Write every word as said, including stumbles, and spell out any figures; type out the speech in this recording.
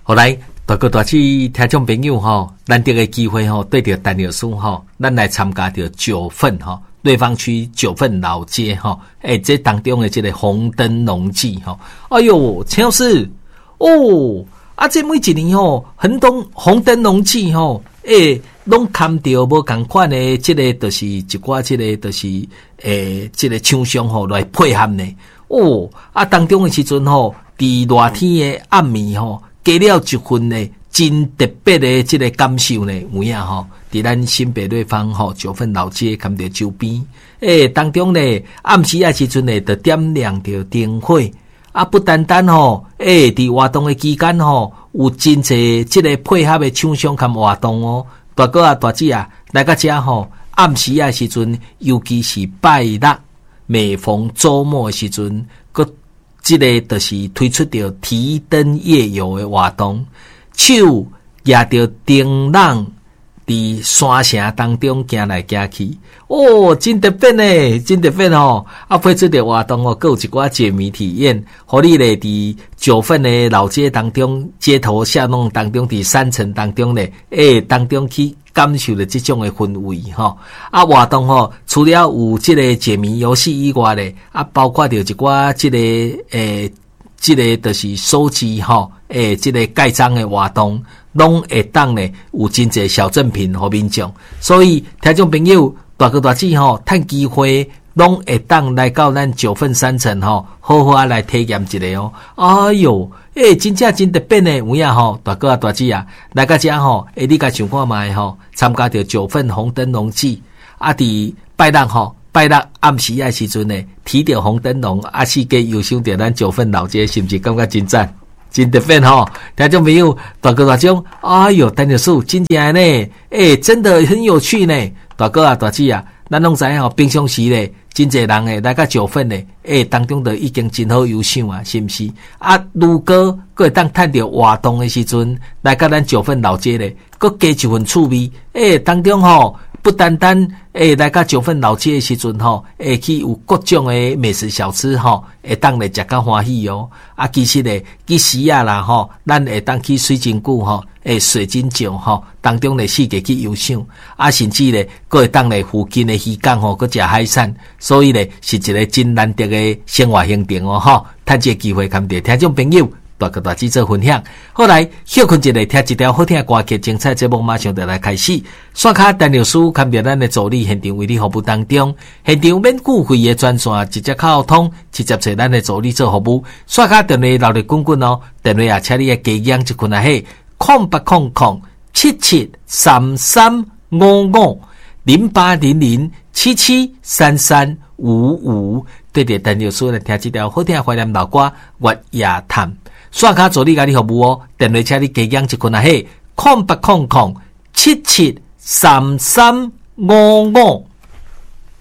后来大哥大姐听众朋友吼，难得的机会吼，对着陈老师吼，咱来参加着九份吼，瑞芳区九份老街吼，诶、欸，这当中的这个红灯笼季吼，哎呦，陈老师哦，啊，这每一年吼，很多红灯笼季吼，诶、欸，拢看到无同款的这个，就是一寡这个，就是诶、欸，这个厂商吼来配合呢。哦，啊，当中的时阵吼，伫热天的暗暝吼。加了一份呢，真特别的这个感受呢，有影吼，伫咱新北瑞芳吼九份老街看到周边，诶、欸，当中呢暗时啊时阵呢，就点亮着灯火，啊，不单单吼，诶、欸，伫活动的期间吼，有真侪这个配合的厂商和活动哦，大哥啊大姐啊，来个遮吼，暗时啊时阵，尤其是拜六，每逢周末的时阵，个。这个就是推出着提灯夜游的活动，手拿着灯笼伫山城当中行来行去，哦，真特别呢，真特别哦！啊，配出着活动哦，还有一寡解谜体验，互你咧伫九份的老街当中、街头巷弄当中、伫山城当中咧，诶、欸，当中去感受了这种的氛围吼。啊，活动吼，除了有这个解谜游戏以外咧，啊，包括着一寡这个诶。欸这个就是收集吼，诶，这个盖章的活动，拢会当呢有真侪小赠品和民众，所以听众朋友大哥大姐吼，趁机会拢会当来到咱九份山城吼，好好啊来体验一下哦。哎哟，诶，真正真特别呢，有影吼，大哥啊大姐啊，来到遮吼，诶，你甲想看卖吼，参加着九份红灯笼季，啊，伫拜六吼。拜六暗时啊时阵呢，提着红灯笼，啊是给游赏着咱九份老街，是不是感觉真赞？真特别吼！听众朋友，大哥大姐，哎哟，陈老师真正呢，诶、欸，真的很有趣呢。大哥啊，大姐啊，咱拢知影吼，平常时咧，真侪人诶来到九份咧，诶、欸，当中都已经真好游赏啊，是不是？啊，如果佫会当趁着活动诶时阵，来到咱九份老街咧，佫加一份趣味，诶、欸，当中吼。不单单诶，来到九份老街的时阵吼，会去有各种的美食小吃吼，会当来食较欢喜哦。啊，其实咧，其时啊啦吼，咱会当去水晶谷吼，诶，水晶井吼，当中咧四界去游赏，啊，甚至咧，佫会当来附近的渔港吼，佫食海产，所以咧，是一个真难得的生活行程哦吼。趁这个机会，跟着听众朋友。大哥大姐做分享，后来休困一下，听一条好听的歌曲，精彩节目马上就来开始。刷卡陈老师看着咱的助理现场为你服务当中，现场免付费的专线直接靠通，直接找咱的助理做服务。刷卡电话留力滚滚哦，电话啊，请你嘅加养一群啊嘿，空八空空七七三三五五零八零零七七三三五五，对着陈老师来听这条好听的怀念老歌《月夜谈》。刷卡助理甲你服务哦，电话请你加养一群啊嘿，空八空空七七三三五五。